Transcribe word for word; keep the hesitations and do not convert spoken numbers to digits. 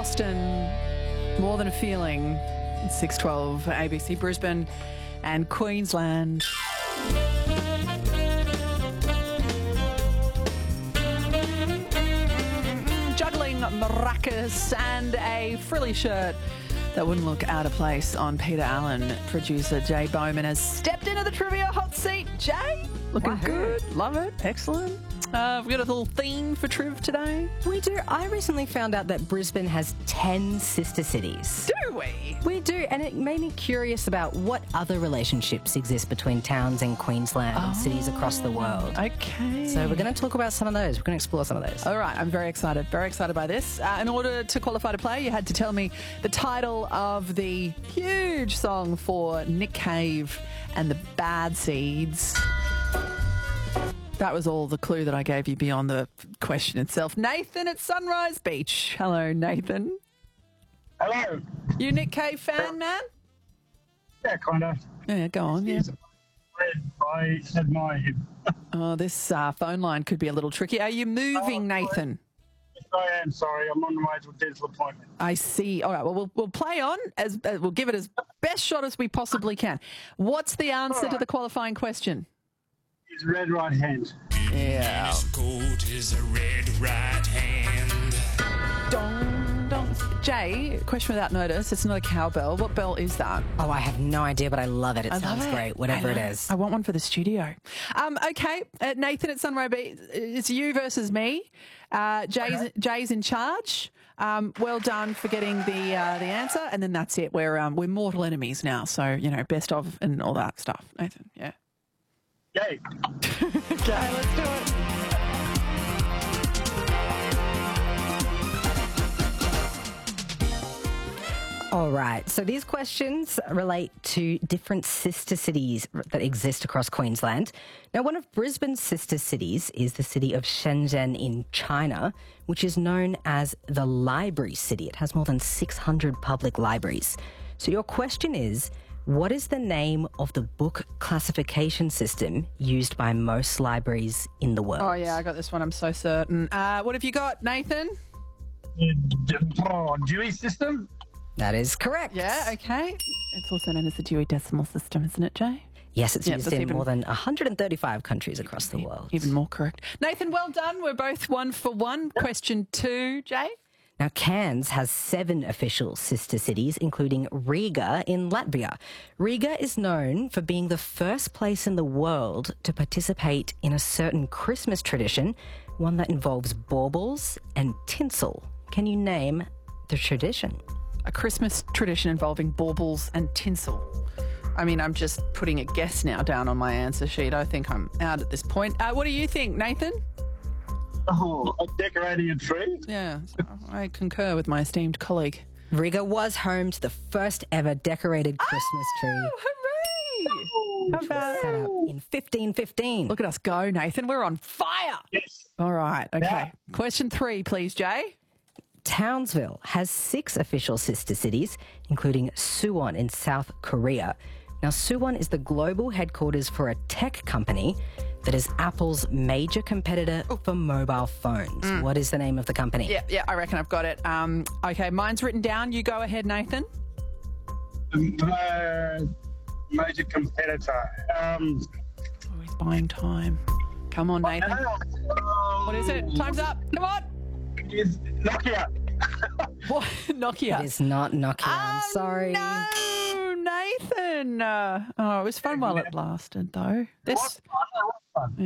Boston, More Than a Feeling, six twelve A B C Brisbane and Queensland. Juggling maracas and a frilly shirt that wouldn't look out of place on Peter Allen. Producer Jay Bowman has stepped into the trivia hot seat. Jay, looking Wow. good. Love it. Excellent. Uh, we've got a little theme for Triv today. We do. I recently found out that Brisbane has ten sister cities. Do we? We do, and it made me curious about what other relationships exist between towns in Queensland and cities across the world. Okay. So we're going to talk about some of those. We're going to explore some of those. All right, I'm very excited, very excited by this. Uh, in order to qualify to play, you had to tell me the title of the huge song for Nick Cave and the Bad Seeds. That was all the clue that I gave you beyond the question itself. Nathan at Sunrise Beach. Hello, Nathan. Hello. You Nick Cave fan, man? Yeah, kind of. Yeah, go on, yeah. I admire him. Oh, this uh, phone line could be a little tricky. Are you moving, Oh, Nathan? Yes, I am. Sorry, I'm on the way to a dental appointment. I see. All right, well, we'll, we'll play on. as uh, We'll give it as best shot as we possibly can. What's the answer All to right. the qualifying question? His red right hand. Yeah. His coat is a red right hand. Dong, dong. Jay, question without notice. It's not a cowbell. What bell is that? Oh, I have no idea, but I love it. It I sounds love it. great, whatever I it know. is. I want one for the studio. Um, okay, uh, Nathan at Sunrise Beach, it's you versus me. Uh, Jay's, Jay's in charge. Um, well done for getting the uh, the answer, and then that's it. We're um, we're mortal enemies now, so you know, best of and all that stuff. Nathan, yeah. Yay. Okay, let's do it. All right. So these questions relate to different sister cities that exist across Queensland. Now, one of Brisbane's sister cities is the city of Shenzhen in China, which is known as the Library City. It has more than six hundred public libraries. So your question is, what is the name of the book classification system used by most libraries in the world? Oh yeah, I got this one. I'm so certain. Uh, what have you got, Nathan? Oh, Dewey system? That is correct. Yeah, okay. It's also known as the Dewey Decimal System, isn't it, Jay? Yes, it's Yeah, used that's in even- more than one hundred thirty-five countries across the world. Even more correct. Nathan, well done. We're both one for one. Question two, Jay. Now, Cairns has seven official sister cities, including Riga in Latvia. Riga is known for being the first place in the world to participate in a certain Christmas tradition, one that involves baubles and tinsel. Can you name the tradition? A Christmas tradition involving baubles and tinsel. I mean, I'm just putting a guess now down on my answer sheet. I think I'm out at this point. Uh, what do you think, Nathan? Oh, decorating a tree? Yeah, I concur with my esteemed colleague. Riga was home to the first ever decorated Christmas tree. Oh, hooray! How about Set up in fifteen fifteen. Look at us go, Nathan. We're on fire. Yes. All right, okay. Yeah. Question three, please, Jay. Townsville has six official sister cities, including Suwon in South Korea. Now, Suwon is the global headquarters for a tech company that is Apple's major competitor for mobile phones. What is the name of the company? Yeah, yeah, I reckon I've got it. Um, okay, mine's written down. You go ahead, Nathan. Uh, major competitor. Um, Oh, he's buying time. Come on, Nathan. What is it? Time's up. Come on. Is Nokia. What? Nokia. It is not Nokia. I'm Oh, sorry. No, Nathan. Uh, oh, it was fun while it lasted, though. This. What?